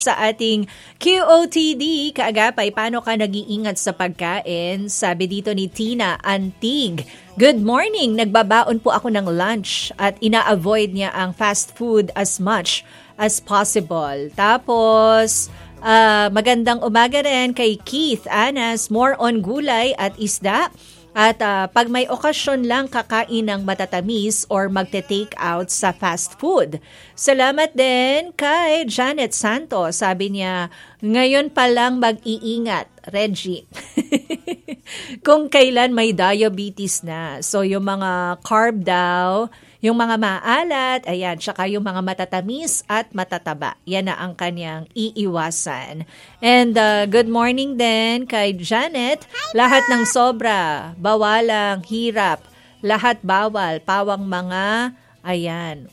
sa ating QOTD, kaagapay, paano ka nag-iingat sa pagkain? Sabi dito ni Tina Antig, good morning, nagbabaon po ako ng lunch at ina-avoid niya ang fast food as much as possible. Tapos, magandang umaga rin kay Keith Anas, more on gulay at isda. At pag may okasyon lang kakain ng matatamis or magte-take out sa fast food. Salamat din kay Janet Santos. Sabi niya, ngayon pa lang mag-iingat, Reggie. Kung kailan may diabetes na. So yung mga carb daw, yung mga maalat, ayan, tsaka yung mga matatamis at matataba. Yan na ang kanyang iiwasan. And good morning din kay Janet. Lahat ng sobra, bawalang, hirap, lahat bawal, pawang mga, ayan,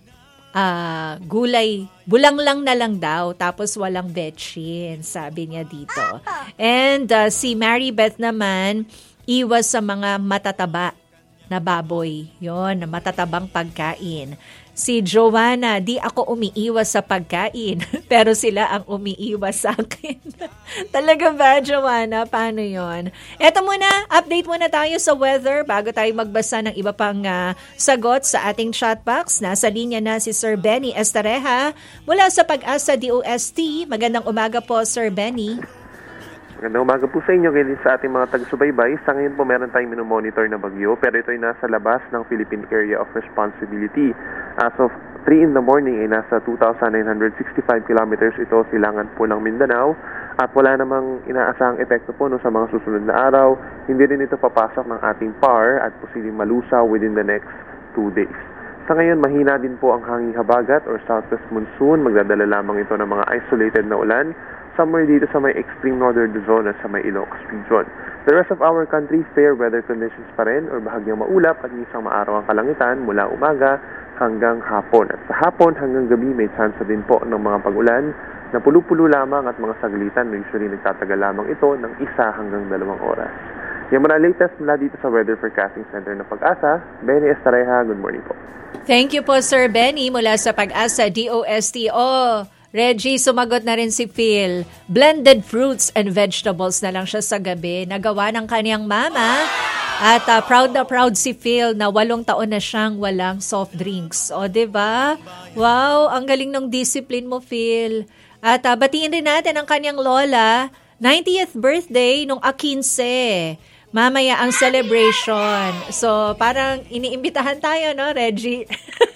gulay, bulang lang na lang daw, tapos walang betchin, sabi niya dito. And si Mary Beth naman, iwas sa mga matataba na baboy. Yon, na matatabang pagkain. Si Joanna, di ako umiiwas sa pagkain, pero sila ang umiiwas sa akin. Talaga ba, Joanna? Paano yon? Eto muna, update muna tayo sa weather bago tayo magbasa ng iba pang sagot sa ating chat box. Nasa linya na si Sir Benny Estareja mula sa Pag-asa DOST. Magandang umaga po, Sir Benny. Magandang umaga po sa inyo, ganyan sa ating mga taga-subaybay. Sa ngayon po meron tayong minomonitor na bagyo, pero ito ay nasa labas ng Philippine Area of Responsibility. As of 3 in the morning ay nasa 2,965 kilometers ito silangan po ng Mindanao at wala namang inaasahang epekto po sa mga susunod na araw. Hindi rin ito papasok ng ating PAR at posibleng malusaw within the next 2 days. Sa ngayon, mahina din po ang hanging habagat or southwest monsoon. Magdadala lamang ito ng mga isolated na ulan somewhere dito sa may extreme northern Luzon at sa may Ilocos region. The rest of our country, fair weather conditions pa rin or bahagyang maulap at isang maaraw ang kalangitan mula umaga hanggang hapon. At sa hapon hanggang gabi may chance din po ng mga pag-ulan na pulo-pulo lamang at mga saglitan. Usually nagtatagal lamang ito ng 1 hanggang 2 oras. Yung mga latest mula dito sa Weather Forecasting Center ng Pag-asa, Benny Estareja, good morning po. Thank you po, Sir Benny, mula sa Pag-asa DOST. Reggie, sumagot na rin si Phil. Blended fruits and vegetables na lang siya sa gabi. Nagawa ng kaniyang mama. At proud na proud si Phil na 8 taon na siyang walang soft drinks. O, diba? Wow, ang galing ng discipline mo, Phil. At batiin rin natin ang kaniyang lola. 90th birthday nung 15. Mamaya ang celebration. So, parang iniimbitahan tayo, no, Reggie?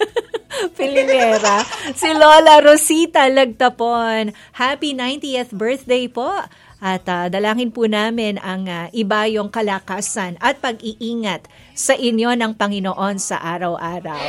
Pilinera. Si Lola Rosita Lagtapon. Happy 90th birthday po. At dalangin po namin ang ibayong kalakasan at pag-iingat sa inyo ng Panginoon sa araw-araw.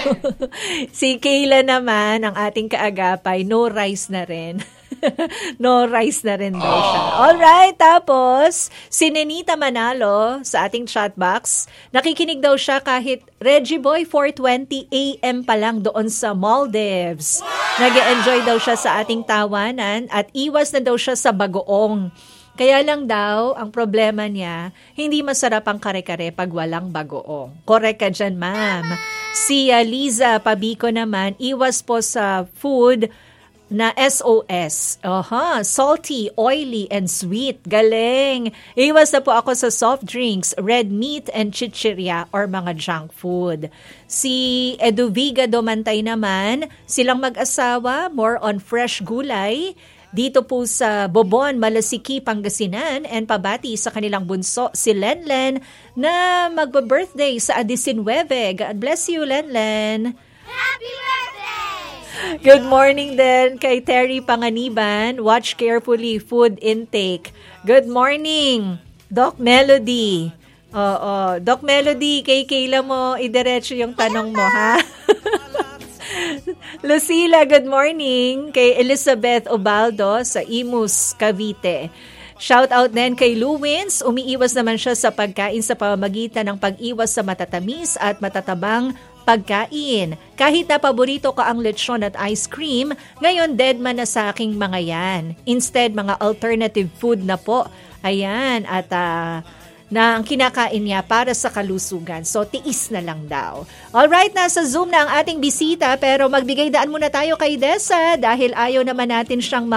Si Kayla naman, ang ating kaagapay, no rice na rin. No rice na rin daw siya. Alright, tapos si Nenita Manalo sa ating chat box, nakikinig daw siya kahit Reggie Boy 4:20 AM pa lang doon sa Maldives. Nag-enjoy daw siya sa ating tawanan at iwas na daw siya sa bagoong. Kaya lang daw, ang problema niya, hindi masarap ang kare-kare pag walang bagoong. Correct ka dyan, ma'am. Si Liza Pabico naman, iwas po sa food na SOS. Salty, oily, and sweet. Galing. Iwas na po ako sa soft drinks, red meat, and chichirya or mga junk food. Si Eduviga Domantay naman, silang mag-asawa, more on fresh gulay. Dito po sa Bobon, Malasiki, Pangasinan, and pabati sa kanilang bunso, si Lenlen, na magba-birthday sa 19. God bless you, Lenlen. Happy birthday! Good morning din kay Terry Panganiban. Watch carefully food intake. Good morning, Doc Melody. Doc Melody, kay Kayla mo idiretso yung tanong mo, ha? Lucila, good morning. Kay Elizabeth Obaldo sa Imus, Cavite. Shout out din kay Luwins. Umiiwas naman siya sa pagkain sa pamamagitan ng pag-iwas sa matatamis at matatabang pagkain. Kahit na paborito ko ang lechon at ice cream, ngayon dead man na sa aking mga yan. Instead, mga alternative food na po. Ayan, at na ang kinakain niya para sa kalusugan. So, tiis na lang daw. Alright, nasa Zoom na ang ating bisita, pero magbigay daan muna tayo kay Dessa dahil ayaw naman natin siyang